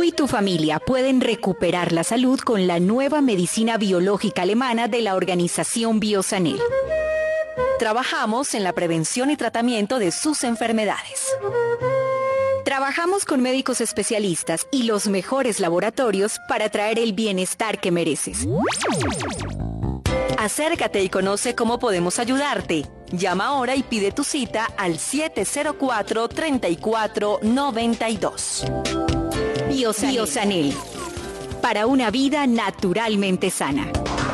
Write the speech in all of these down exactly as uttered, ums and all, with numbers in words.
Tú y tu familia pueden recuperar la salud con la nueva medicina biológica alemana de la organización Biosanel. Trabajamos en la prevención y tratamiento de sus enfermedades. Trabajamos con médicos especialistas y los mejores laboratorios para traer el bienestar que mereces. Acércate y conoce cómo podemos ayudarte. Llama ahora y pide tu cita al siete cero cuatro, tres cuatro nueve dos. Biosanel. Biosanel. Para una vida naturalmente sana.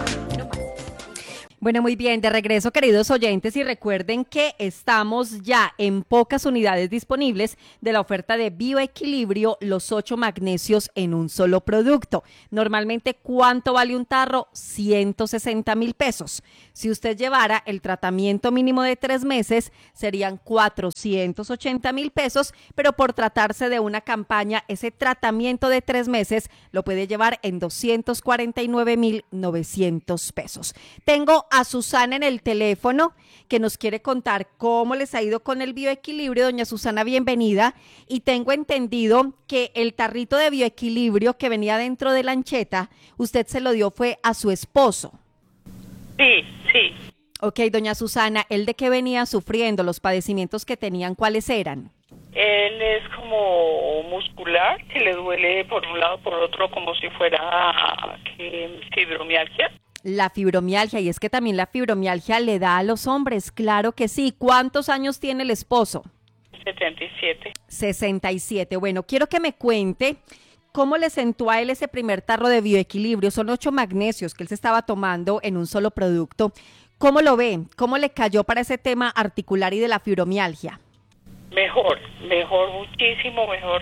Bueno, muy bien, de regreso, queridos oyentes, y recuerden que estamos ya en pocas unidades disponibles de la oferta de Bioequilibrio, los ocho magnesios en un solo producto. Normalmente, ¿cuánto vale un tarro? ciento sesenta mil pesos. Si usted llevara el tratamiento mínimo de tres meses, serían cuatrocientos ochenta mil pesos, pero por tratarse de una campaña, ese tratamiento de tres meses lo puede llevar en doscientos cuarenta y nueve mil novecientos pesos. Tengo a Susana en el teléfono que nos quiere contar cómo les ha ido con el bioequilibrio. Doña Susana, bienvenida. Y tengo entendido que el tarrito de bioequilibrio que venía dentro de la ancheta, usted se lo dio fue a su esposo. Sí, sí. Ok, doña Susana, ¿él de qué venía sufriendo? ¿Los padecimientos que tenían, cuáles eran? Él es como muscular, que le duele por un lado, por otro, como si fuera que, fibromialgia. La fibromialgia, y es que también la fibromialgia le da a los hombres, claro que sí. ¿Cuántos años tiene el esposo? setenta y siete. sesenta y siete. Bueno, quiero que me cuente cómo le sentó a él ese primer tarro de bioequilibrio. Son ocho magnesios que él se estaba tomando en un solo producto. ¿Cómo lo ve? ¿Cómo le cayó para ese tema articular y de la fibromialgia? Mejor, mejor, muchísimo mejor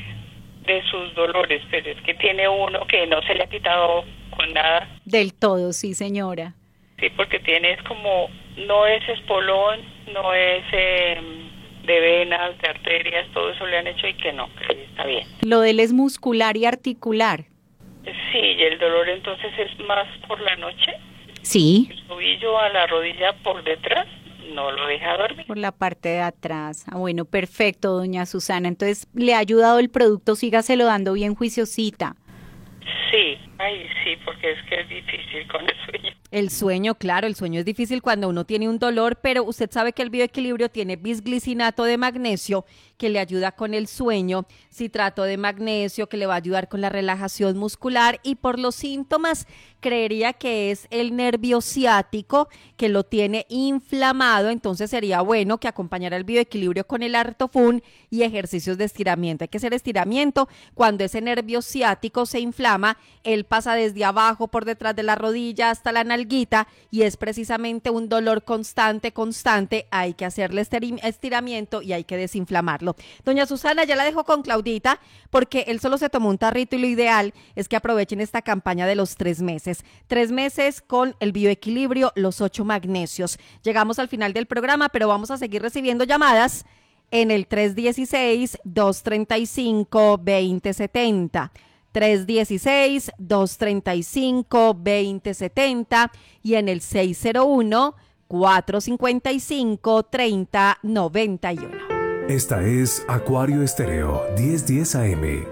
de sus dolores, pero es que tiene uno que no se le ha quitado con nada. Del todo, sí, señora. Sí, porque tiene, es como, no es espolón, no es eh, de venas, de arterias, todo eso le han hecho y que no, que está bien. Lo de él es muscular y articular. Sí, y el dolor entonces es más por la noche. Sí. El tobillo a la rodilla por detrás no lo deja dormir. Por la parte de atrás. Ah, bueno, perfecto, doña Susana. Entonces, ¿le ha ayudado el producto? Sígaselo dando bien juiciosita. Sí, ay, sí, porque es que es difícil con el sueño. El sueño, claro, el sueño es difícil cuando uno tiene un dolor, pero usted sabe que el bioequilibrio tiene bisglicinato de magnesio que le ayuda con el sueño, citrato de magnesio que le va a ayudar con la relajación muscular, y por los síntomas creería que es el nervio ciático que lo tiene inflamado. Entonces sería bueno que acompañara el bioequilibrio con el Artofun y ejercicios de estiramiento. Hay que hacer estiramiento cuando ese nervio ciático se inflama. Él pasa desde abajo por detrás de la rodilla hasta la nalguita y es precisamente un dolor constante, constante. Hay que hacerle estiramiento y hay que desinflamarlo. Doña Susana, ya la dejo con Claudita porque él solo se tomó un tarrito y lo ideal es que aprovechen esta campaña de los tres meses. Tres meses con el bioequilibrio, los ocho magnesios. Llegamos al final del programa, pero vamos a seguir recibiendo llamadas en el tres uno seis, dos tres cinco, dos cero siete cero. tres uno seis, dos tres cinco, dos cero siete cero y en el seis cero uno, cuatro cinco cinco, tres cero nueve uno. Esta es Acuario Estéreo diez diez A M.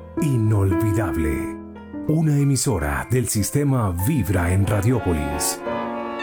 Inolvidable. Una emisora del sistema Vibra en Radiópolis.